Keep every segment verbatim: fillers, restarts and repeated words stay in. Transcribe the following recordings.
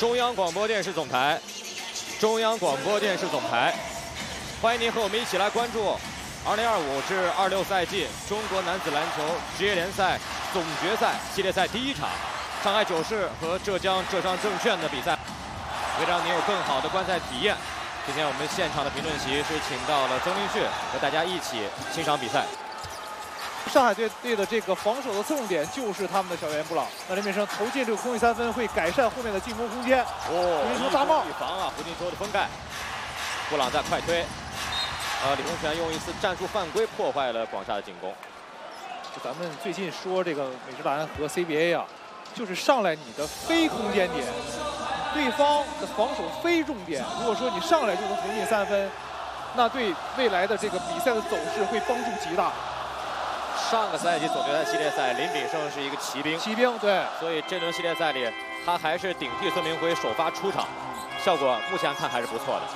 中央广播电视总台，中央广播电视总台，欢迎您和我们一起来关注二零二五至二六赛季中国男子篮球职业联赛总决赛系列赛第一场，上海九市和浙江浙商证券的比赛。为了让您有更好的观赛体验，今天我们现场的评论席是请到了曾林旭，和大家一起欣赏比赛。 上海队队的这个防守的侧重点就是他们的小袁布朗。那林敏生投进这个空位三分，会改善后面的进攻空间。 哦， 胡金秋大帽预防啊，胡金秋的封盖。布朗在快推，呃，李洪权用一次战术犯规破坏了广厦的进攻。 咱们最近说这个美职篮和 C B A 啊，就是上来你的非空间点，对方的防守非重点。如果说你上来就能投进三分，那对未来的这个比赛的走势会帮助极大。 上个赛季总决赛系列赛，林炳胜是一个骑兵， 骑兵对， 所以这轮系列赛里，他还是顶替孙明辉首发出场，效果目前看还是不错的。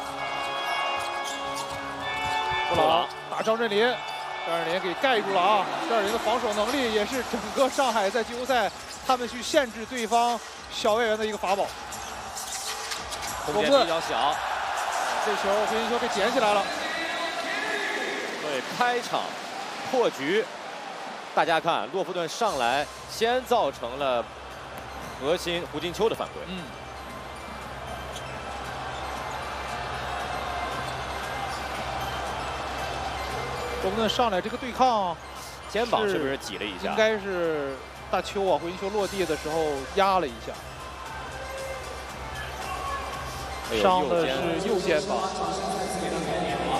布朗打张镇麟，张镇麟给盖住了啊！张镇麟的防守能力也是整个上海在季后赛他们去限制对方小外援的一个法宝。 空间比较小， 这球胡金秋被捡起来了。 所以开场破局。 大家看，洛夫顿上来先造成了核心胡金秋的犯规。 嗯。洛夫顿上来这个对抗， 肩膀是不是挤了一下？ 应该是大邱啊，胡金秋落地的时候压了一下，伤的是右肩膀。